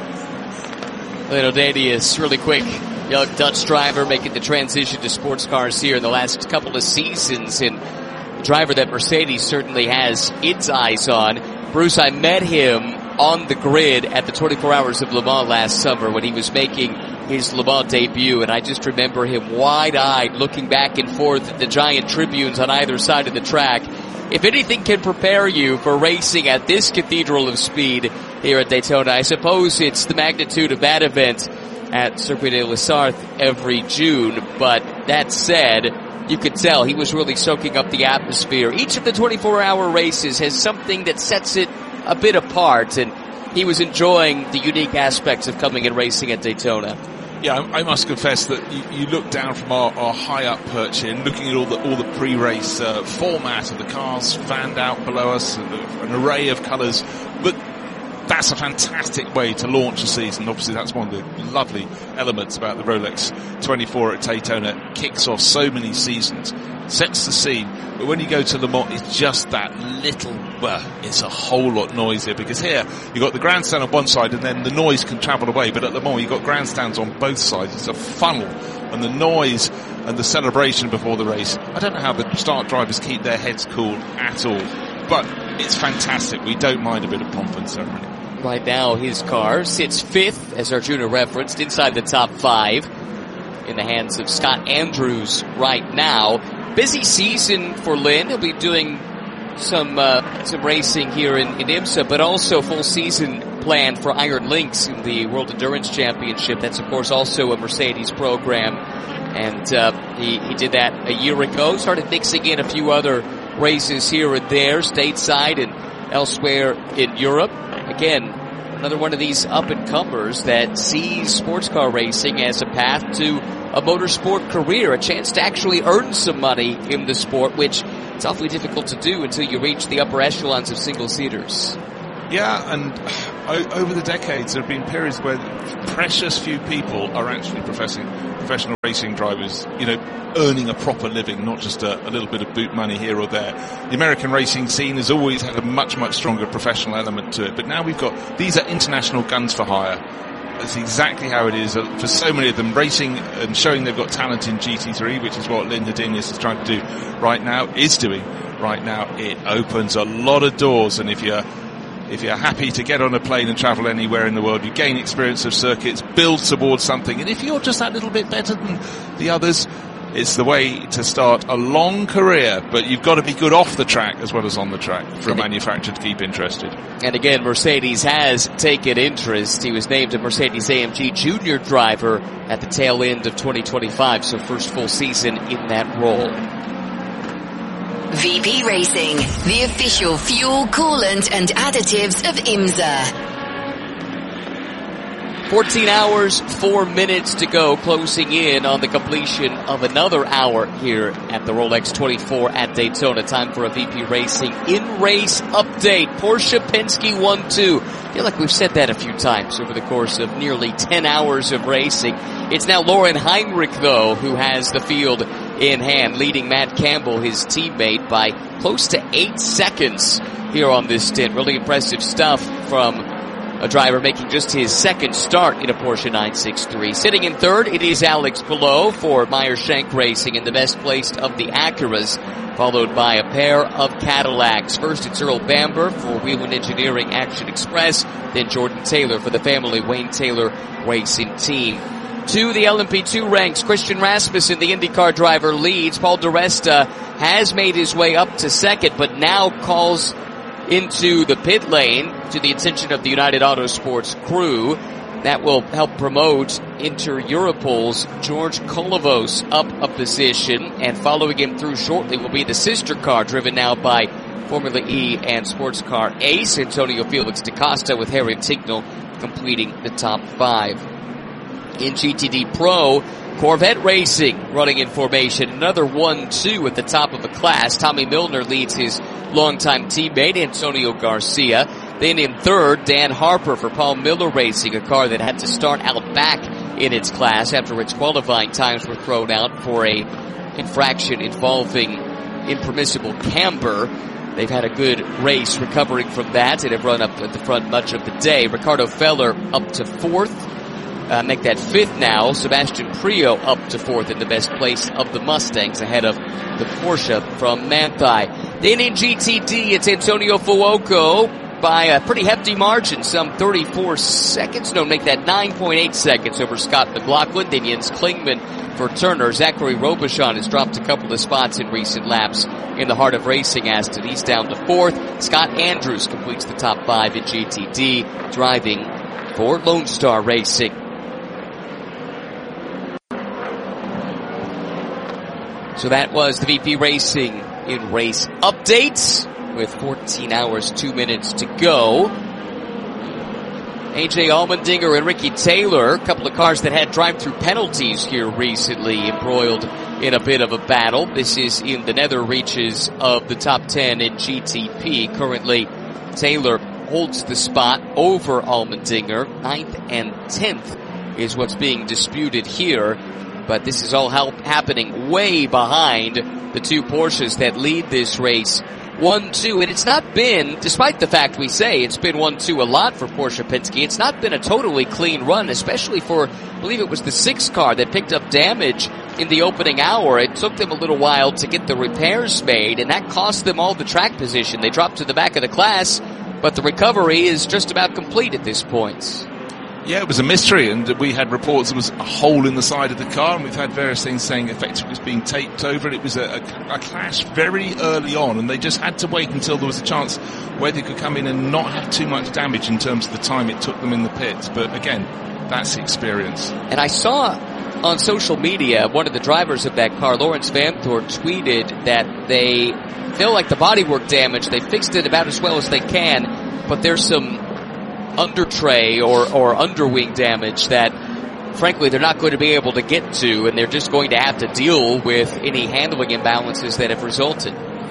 Little Dadius, really quick. Young Dutch driver making the transition to sports cars here in the last couple of seasons, and a driver that Mercedes certainly has its eyes on. Bruce, I met him on the grid at the twenty-four Hours of Le Mans last summer when he was making his Le Mans debut, and I just remember him wide-eyed looking back and forth at the giant tribunes on either side of the track. If anything can prepare you for racing at this cathedral of speed here at Daytona, I suppose it's the magnitude of that event at Circuit de la Sarthe every June. But that said, you could tell he was really soaking up the atmosphere. Each of the twenty-four hour races has something that sets it a bit apart, and he was enjoying the unique aspects of coming and racing at Daytona. Yeah, I, I must confess that you, you look down from our, our high up perch here and looking at all the all the pre-race uh, format of the cars fanned out below us, an, an array of colours, but that's a fantastic way to launch a season. Obviously, that's one of the lovely elements about the Rolex twenty-four at Daytona. It kicks off so many seasons, sets the scene. But when you go to Le Mans, it's just that little, well, it's a whole lot noisier, because here you've got the grandstand on one side and then the noise can travel away. But at Le Mans, you've got grandstands on both sides. It's a funnel, and the noise and the celebration before the race. I don't know how the start drivers keep their heads cool at all, but it's fantastic. We don't mind a bit of pomp and ceremony. Right now, his car sits fifth, as Arjuna referenced, inside the top five in the hands of Scott Andrews right now. Busy season for Lynn. He'll be doing some uh, some racing here in, in IMSA, but also full season planned for Iron Lynx in the World Endurance Championship. That's, of course, also a Mercedes program. And uh, he, he did that a year ago, started mixing in a few other races here and there, stateside and elsewhere in Europe. Again, another one of these up-and-comers that sees sports car racing as a path to a motorsport career, a chance to actually earn some money in the sport, which it's awfully difficult to do until you reach the upper echelons of single-seaters. Yeah, and o- over the decades, there have been periods where precious few people are actually professing, professional racing drivers, you know, earning a proper living, not just a, a little bit of boot money here or there. The American racing scene has always had a much, much stronger professional element to it, but now we've got, these are international guns for hire. That's exactly how it is for so many of them. Racing and showing they've got talent in G T three, which is what Lynn Herdenius is trying to do right now, is doing right now. It opens a lot of doors, and if you're If you're happy to get on a plane and travel anywhere in the world, you gain experience of circuits, build towards something, and if you're just that little bit better than the others, it's the way to start a long career, but you've got to be good off the track as well as on the track for a manufacturer to keep interested. And again, Mercedes has taken interest. He was named a Mercedes A M G Junior driver at the tail end of twenty twenty-five, so first full season in that role. V P Racing, the official fuel, coolant and additives of IMSA. fourteen hours, four minutes to go, closing in on the completion of another hour here at the Rolex twenty-four at Daytona. Time for a V P Racing in-race update. Porsche Penske one two. I feel like we've said that a few times over the course of nearly ten hours of racing. It's now Lauren Heinrich, though, who has the field in hand, leading Matt Campbell, his teammate, by close to eight seconds here on this stint. Really impressive stuff from a driver making just his second start in a Porsche nine sixty-three. Sitting in third, it is Alex Palou for Meyer Shank Racing in the best placed of the Acuras, followed by a pair of Cadillacs. First, it's Earl Bamber for Whelen Engineering Action Express, then Jordan Taylor for the family Wayne Taylor Racing Team. To the L M P two ranks, Christian Rasmussen, the IndyCar driver, leads. Paul di Resta has made his way up to second, but now calls into the pit lane to the attention of the United Autosports crew. That will help promote Inter Europol's George Kolovos up a position, and following him through shortly will be the sister car driven now by Formula E and sports car ace Antonio Felix da Costa, with Harry Tignal completing the top five. In G T D Pro, Corvette Racing running in formation. Another one two at the top of the class. Tommy Milner leads his longtime teammate, Antonio Garcia. Then in third, Dan Harper for Paul Miller Racing, a car that had to start out back in its class after its qualifying times were thrown out for a infraction involving impermissible camber. They've had a good race recovering from that and have run up at the front much of the day. Ricardo Feller up to fourth. Uh, make that fifth now. Sebastian Prio up to fourth in the best place of the Mustangs, ahead of the Porsche from Manthey. Then in G T D, it's Antonio Fuoco by a pretty hefty margin, some thirty-four seconds. No, make that nine point eight seconds over Scott McLaughlin. Then Jens Klingman for Turner. Zachary Robichon has dropped a couple of spots in recent laps in the heart of racing. Aston, he's down to fourth. Scott Andrews completes the top five in G T D, driving for Lone Star Racing. So that was the V P Racing in race updates with fourteen hours, two minutes to go. A J Allmendinger and Ricky Taylor, a couple of cars that had drive-through penalties here recently, embroiled in a bit of a battle. This is in the nether reaches of the top ten in G T P. Currently, Taylor holds the spot over Allmendinger. Ninth and tenth is what's being disputed here. But this is all help happening way behind the two Porsches that lead this race one two. And it's not been, despite the fact we say it's been one two a lot for Porsche Penske, it's not been a totally clean run, especially for, I believe it was the sixth car that picked up damage in the opening hour. It took them a little while to get the repairs made, and that cost them all the track position. They dropped to the back of the class, but the recovery is just about complete at this point. Yeah, it was a mystery, and we had reports there was a hole in the side of the car, and we've had various things saying effectively it was being taped over. It was a, a, a clash very early on, and they just had to wait until there was a chance where they could come in and not have too much damage in terms of the time it took them in the pits. But again, that's experience. And I saw on social media, one of the drivers of that car, Lawrence Vanthorpe, tweeted that they feel like the bodywork damage, they fixed it about as well as they can, but there's some under tray or, or underwing damage that frankly they're not going to be able to get to, and they're just going to have to deal with any handling imbalances that have resulted.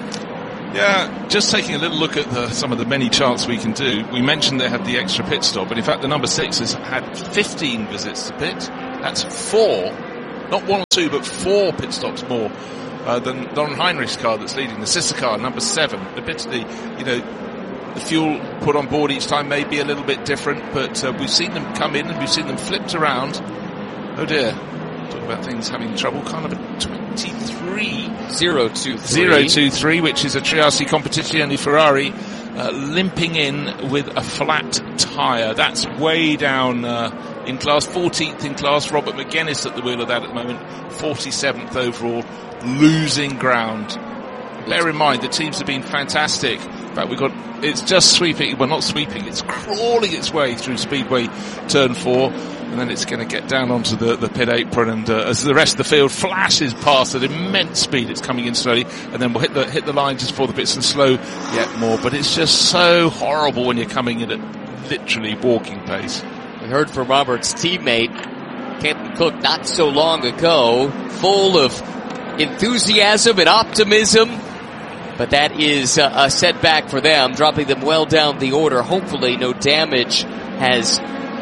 Yeah, just taking a little look at the, some of the many charts we can do. We mentioned they had the extra pit stop, but in fact the number six has had fifteen visits to pit. That's four, not one or two, but four pit stops more uh, than Don Heinrich's car that's leading. The sister car, number seven. A bit of the, you know, the fuel put on board each time may be a little bit different, but uh, we've seen them come in and we've seen them flipped around. Oh dear. Talk about things having trouble. Car number twenty-three. zero two three. zero two three, which is a Triassi Competizione Ferrari, uh, limping in with a flat tyre. That's way down uh, in class, fourteenth in class. Robert McGuinness at the wheel of that at the moment, forty-seventh overall, losing ground. Bear in mind, the teams have been fantastic. In fact, we've got, it's just sweeping, well not sweeping, it's crawling its way through Speedway Turn four, and then it's going to get down onto the, the pit apron, and uh, as the rest of the field flashes past at immense speed, it's coming in slowly, and then we'll hit the, hit the line just before the pits and slow yet more. But it's just so horrible when you're coming in at literally walking pace. We heard from Robert's teammate, Kenton Cook, not so long ago, full of enthusiasm and optimism. But that is uh, a setback for them, dropping them well down the order. Hopefully no damage has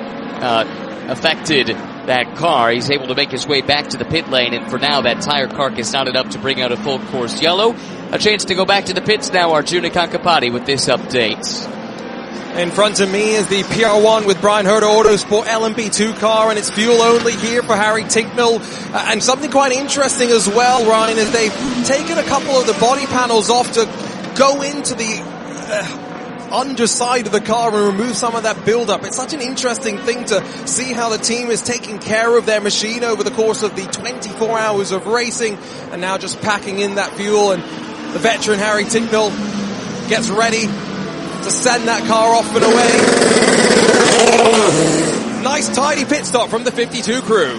uh, affected that car. He's able to make his way back to the pit lane, and for now that tire carcass not enough to bring out a full course yellow. A chance to go back to the pits now, Arjuna Kankapati with this update. In front of me is the P R one with Brian Herta Autosport L M P two car, and it's fuel only here for Harry Tincknell. Uh, and something quite interesting as well, Ryan, is they've taken a couple of the body panels off to go into the uh, underside of the car and remove some of that build-up. It's such an interesting thing to see how the team is taking care of their machine over the course of the twenty-four hours of racing, and now just packing in that fuel. And the veteran Harry Tincknell gets ready to send that car off and away. Nice tidy pit stop from the fifty-two crew.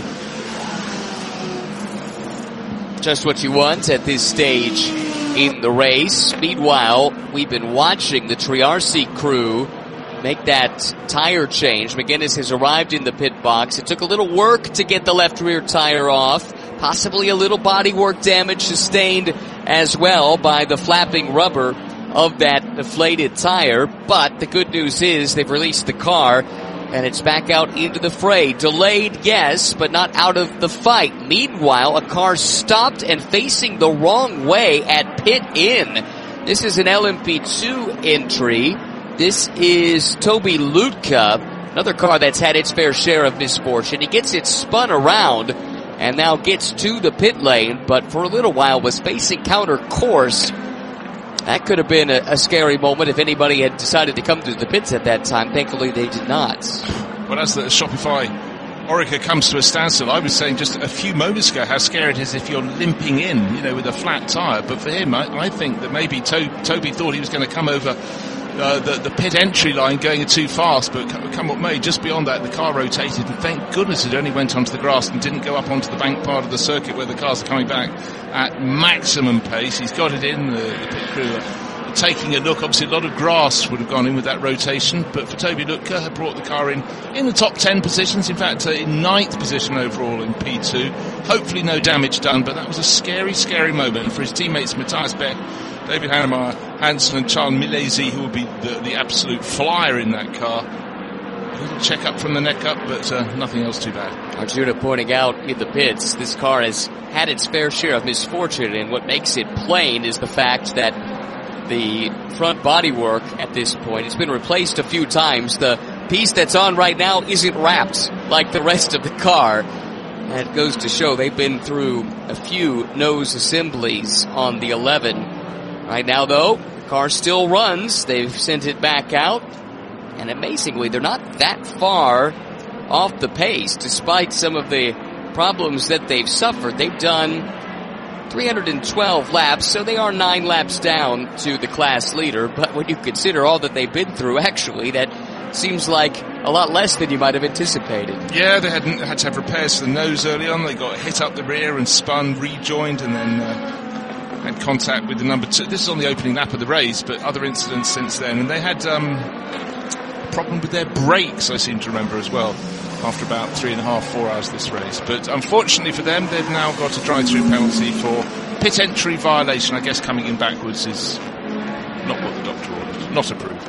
Just what you want at this stage in the race. Meanwhile, we've been watching the Triarsi crew make that tire change. McGuinness has arrived in the pit box. It took a little work to get the left rear tire off. Possibly a little bodywork damage sustained as well by the flapping rubber of that deflated tire, but the good news is they've released the car and it's back out into the fray. Delayed, yes, but not out of the fight. Meanwhile, a car stopped and facing the wrong way at pit in. This is an L M P two entry. This is Toby Lutka, another car that's had its fair share of misfortune. He gets it spun around and now gets to the pit lane, but for a little while was facing counter course. That could have been a, a scary moment if anybody had decided to come to the pits at that time. Thankfully, they did not. Well, as the Shopify Orica comes to a standstill, I was saying just a few moments ago how scary it is if you're limping in, you know, with a flat tyre. But for him, I, I think that maybe to- Toby thought he was going to come over uh, the, the pit entry line going too fast, but come what may, just beyond that, the car rotated, and thank goodness it only went onto the grass and didn't go up onto the bank part of the circuit where the cars are coming back at maximum pace. He's got it in, the, the pit crew are taking a look. Obviously a lot of grass would have gone in with that rotation, but for Toby Lutka, had brought the car in in the top ten positions, in fact uh, in ninth position overall in P two. Hopefully no damage done, but that was a scary, scary moment for his teammates Matthias Beck, David Hannemeyer, Hansen and Charles Milesi, who will be the, the absolute flyer in that car. A little check up from the neck up, but uh, nothing else too bad. Arjuna pointing out in the pits, this car has had its fair share of misfortune, and what makes it plain is the fact that the front bodywork at this point, it's been replaced a few times. The piece that's on right now isn't wrapped like the rest of the car. And it goes to show they've been through a few nose assemblies on the eleven. Right now, though, the car still runs. They've sent it back out. And amazingly, they're not that far off the pace, despite some of the problems that they've suffered. They've done three hundred twelve laps, so they are nine laps down to the class leader. But when you consider all that they've been through, actually, that seems like a lot less than you might have anticipated. Yeah, they had, had to have repairs to the nose early on. They got hit up the rear and spun, rejoined, and then uh, had contact with the number two. This is on the opening lap of the race, but other incidents since then. And they had um, a problem with their brakes, I seem to remember as well, after about three and a half, four hours this race. But unfortunately for them, they've now got a drive-through penalty for pit entry violation. I guess coming in backwards is not what the doctor ordered, not approved.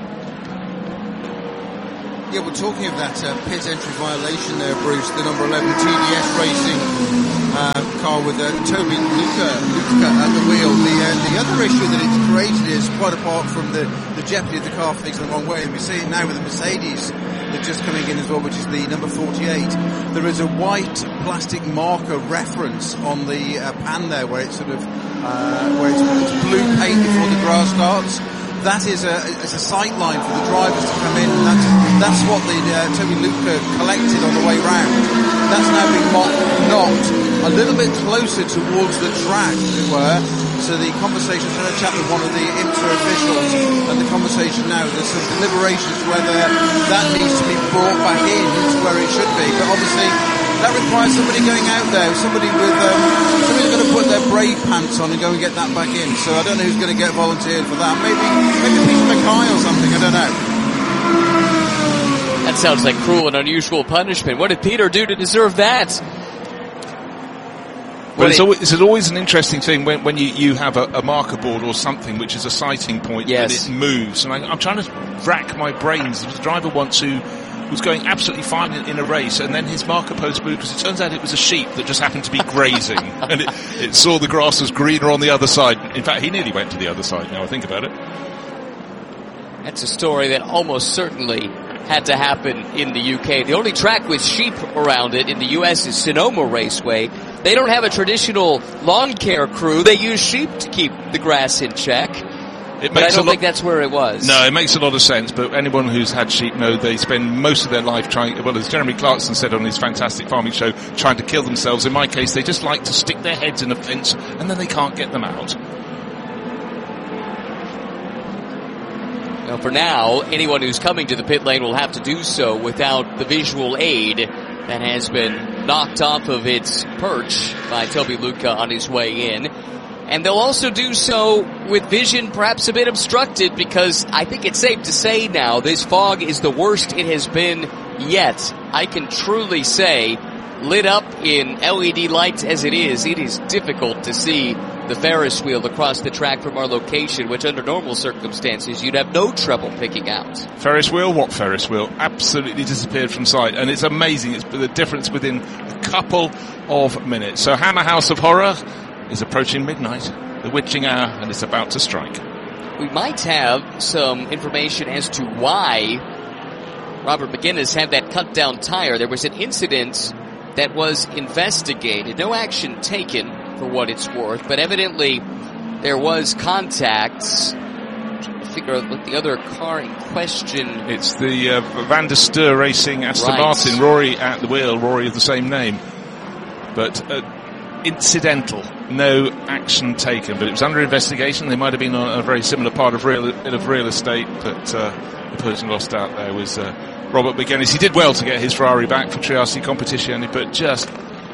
Yeah, we're talking of that uh, pit entry violation there, Bruce, the number eleven T D S Racing uh, car with uh, Toby Luca, Luca at the wheel. The, uh, the other issue that it's created is, quite apart from the, the jeopardy of the car facing the wrong way, and we see it now with the Mercedes that's just coming in as well, which is the number forty-eight. There is a white plastic marker reference on the uh, pan there, where it's sort of uh, where it's, it's blue paint before the grass starts. That is a, is a sight line for the drivers to come in. That's, that's what the uh, Toby Luca collected on the way round. That's now being mocked, knocked a little bit closer towards the track, as it were. So the conversation, I had a chat with one of the IMSA officials, and the conversation now, there's some deliberations whether that needs to be brought back in to where it should be. But obviously, that requires somebody going out there, somebody with, um, somebody's going to put their brave pants on and go and get that back in. So I don't know who's going to get volunteered for that. Maybe, maybe Peter Mackay or something, I don't know. That sounds like cruel and unusual punishment. What did Peter do to deserve that? Well, it's always, it's always an interesting thing when, when you, you have a, a marker board or something which is a sighting point, yes, and it moves. And I, I'm trying to rack my brains. There was a driver once who was going absolutely fine in, in a race, and then his marker post moved because it turns out it was a sheep that just happened to be grazing, and it, it saw the grass was greener on the other side. In fact, he nearly went to the other side, now I think about it. That's a story that almost certainly had to happen in the U K. The only track with sheep around it in the U S is Sonoma Raceway. They don't have a traditional lawn care crew. They use sheep to keep the grass in check. It but I don't lo- think that's where it was. No, it makes a lot of sense, but anyone who's had sheep know they spend most of their life trying, well, as Jeremy Clarkson said on his fantastic farming show, trying to kill themselves. In my case, they just like to stick their heads in a fence and then they can't get them out. Well, for now, anyone who's coming to the pit lane will have to do so without the visual aid that has been knocked off of its perch by Toby Luca on his way in. And they'll also do so with vision perhaps a bit obstructed, because I think it's safe to say now this fog is the worst it has been yet. I can truly say, lit up in L E D lights as it is, it is difficult to see the Ferris wheel across the track from our location, which under normal circumstances you'd have no trouble picking out. Ferris wheel? What Ferris wheel? Absolutely disappeared from sight, and it's amazing. It's the difference within a couple of minutes. So Hammer House of Horror is approaching midnight, the witching hour, and it's about to strike. We might have some information as to why Robert McGuinness had that cut down tire. There was an incident that was investigated, no action taken for what it's worth, but evidently there was contact. I'm trying to figure out what the other car in question. It's the uh, Van der Steur Racing Aston right. Martin, Rory at the wheel, Rory of the same name. But uh, incidental, no action taken, but it was under investigation. They might have been on a very similar part of real of real estate, but uh, the person lost out there was uh, Robert McGuinness. He did well to get his Ferrari back for Triassic competition, but just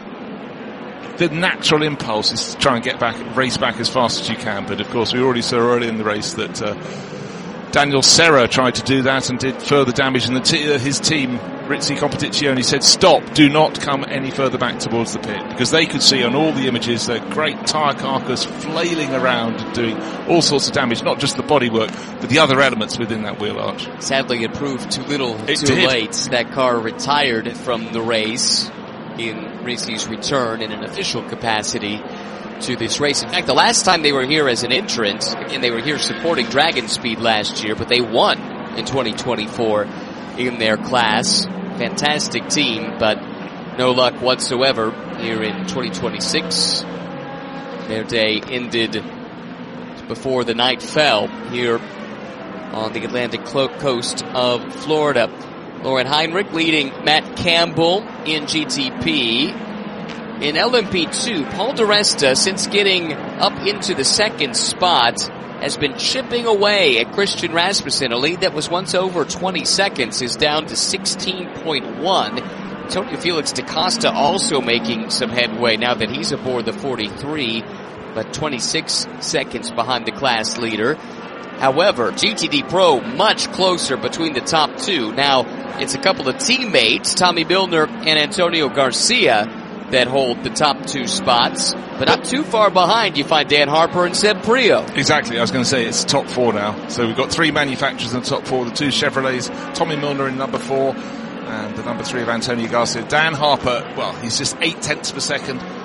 the natural impulse is to try and get back, race back as fast as you can. But of course, we already saw early in the race that uh, Daniel Serra tried to do that and did further damage, and the t- uh, his team, Rizzi Competizione, said stop, do not come any further back towards the pit, because they could see on all the images the great tyre carcass flailing around and doing all sorts of damage, not just the bodywork, but the other elements within that wheel arch. Sadly, it proved too little, it too did. late. That car retired from the race in Rizzi's return in an official capacity to this race. In fact, the last time they were here as an entrant, and they were here supporting Dragon Speed last year, but they won in twenty twenty-four in their class. Fantastic team, but no luck whatsoever here in twenty twenty-six. Their day ended before the night fell here on the Atlantic coast of Florida. Lauren Heinrich leading Matt Campbell in G T P. In L M P two, Paul DiResta, since getting up into the second spot, has been chipping away at Christian Rasmussen. A lead that was once over twenty seconds is down to sixteen point one. Antonio Felix da Costa also making some headway now that he's aboard the forty-three, but twenty-six seconds behind the class leader. However, G T D Pro much closer between the top two. Now, it's a couple of teammates, Tommy Milner and Antonio Garcia, that hold the top two spots. But not too far behind, you find Dan Harper and Seb Priaulx. Exactly, I was going to say it's top four now. So we've got three manufacturers in the top four, the two Chevrolets, Tommy Milner in number four, and the number three of Antonio Garcia. Dan Harper, well, he's just eight tenths per second